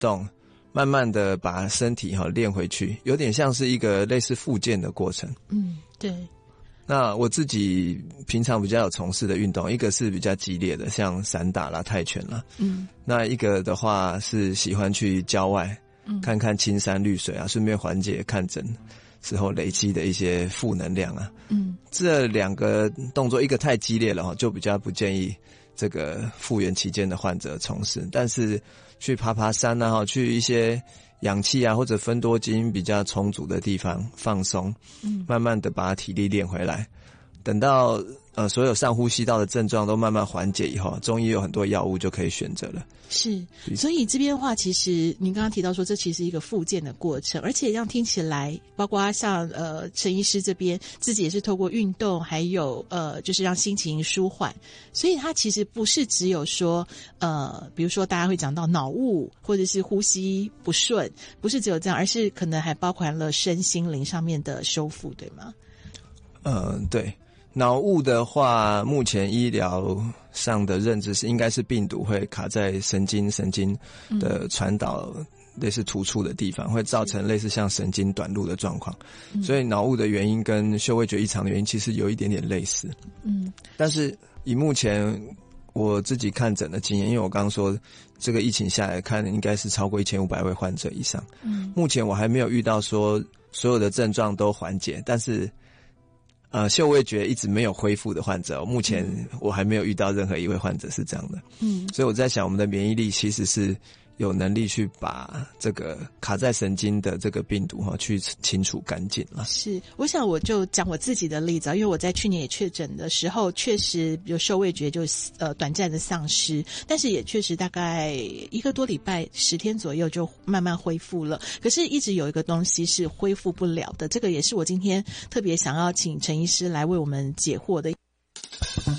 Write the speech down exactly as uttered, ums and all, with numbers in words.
动，慢慢的把身体哈练回去，有点像是一个类似复健的过程。 嗯，对。 那我自己平常比较有从事的运动，一个是比较激烈的，像散打啦、泰拳啦。嗯。那一个的话是喜欢去郊外，嗯，看看青山绿水啊，顺便缓解看诊之后累积的一些负能量啊。嗯。这两个动作，一个太激烈了哈，就比较不建议这个复原期间的患者从事。但是去爬爬山啊，去一些氧气啊或者芬多精比较充足的地方放松，嗯，慢慢的把体力练回来。等到呃所有上呼吸道的症状都慢慢缓解以后，中医有很多药物就可以选择了。 是，所以这边的话，其实您刚刚提到说，这其实是一个复健的过程，而且这样听起来，包括像呃陈医师这边自己也是透过运动，还有呃就是让心情舒缓，所以它其实不是只有说呃，比如说大家会讲到脑雾或者是呼吸不顺，不是只有这样，而是可能还包含了身心灵上面的修复，对吗？ 嗯，对。脑雾的话，目前医疗上的认知是应该是病毒会卡在神经神经的传导类似突触的地方，会造成类似像神经短路的状况。所以脑雾的原因跟嗅味觉异常的原因其实有一点点类似。嗯，但是以目前我自己看诊的经验，因为我刚刚说这个疫情下来看应该是超过一千五百位患者以上。嗯，目前我还没有遇到说所有的症状都缓解，但是呃，嗅味觉一直没有恢复的患者，目前我还没有遇到任何一位患者是这样的。嗯，所以我在想，我们的免疫力其实是有能力去把这个卡在神经的这个病毒哈去清除干净了。 是，我想我就讲我自己的例子啊，因为我在去年也确诊的时候，确实有嗅味觉就呃短暂的丧失，但是也确实大概一个多礼拜十天左右就慢慢恢复了。可是一直有一个东西是恢复不了的，这个也是我今天特别想要请陈医师来为我们解惑的。